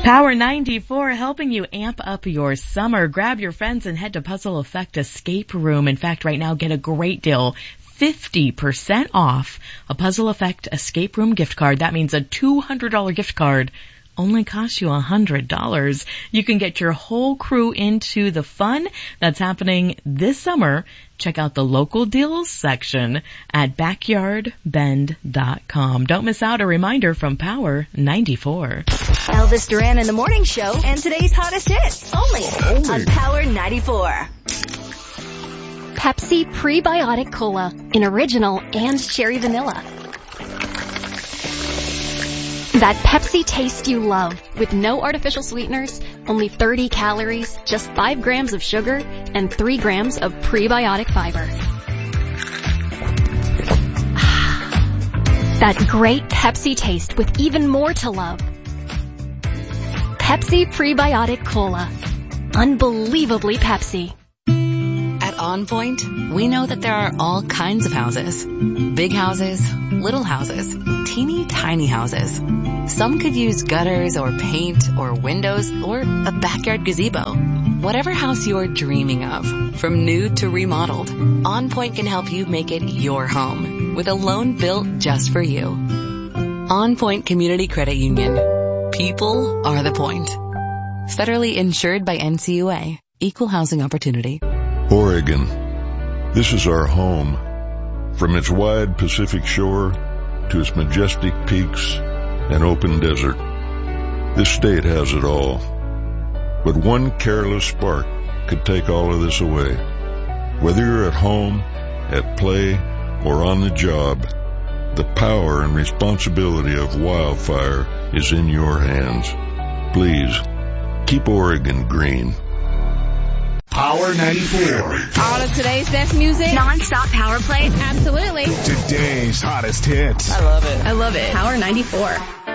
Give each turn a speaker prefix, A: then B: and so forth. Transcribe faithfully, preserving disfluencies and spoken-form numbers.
A: Power ninety-four helping you amp up your summer. Grab your friends and head to Puzzle Effect Escape Room. In fact, right now, get a great deal. fifty percent off a Puzzle Effect Escape Room gift card. That means a two hundred dollars gift card only costs you one hundred dollars. You can get your whole crew into the fun that's happening this summer. Check out the local deals section at backyard bend dot com. Don't miss out. A reminder from Power ninety-four.
B: Elvis Duran in the Morning Show and today's hottest hits only, only. on Power ninety-four.
C: Pepsi Prebiotic Cola in original and cherry vanilla. That Pepsi taste you love with no artificial sweeteners, only thirty calories, just five grams of sugar, and three grams of prebiotic fiber. That great Pepsi taste with even more to love. Pepsi Prebiotic Cola. Unbelievably Pepsi.
D: At On Point, we know that there are all kinds of houses. Big houses, little houses, teeny tiny houses. Some could use gutters or paint or windows or a backyard gazebo. Whatever house you're dreaming of, from new to remodeled, On Point can help you make it your home with a loan built just for you. On Point Community Credit Union. People are the point. Federally insured by N C U A. Equal housing opportunity.
E: Oregon. This is our home. From its wide Pacific shore to its majestic peaks and open desert, this state has it all. But one careless spark could take all of this away. Whether you're at home, at play, or on the job, the power and responsibility of wildfire is in your hands. Please, keep Oregon green.
F: Power ninety-four.
G: All of today's best music.
B: Non-stop power play.
G: Absolutely.
F: Today's hottest hits.
G: I love it. I love it. Power ninety-four.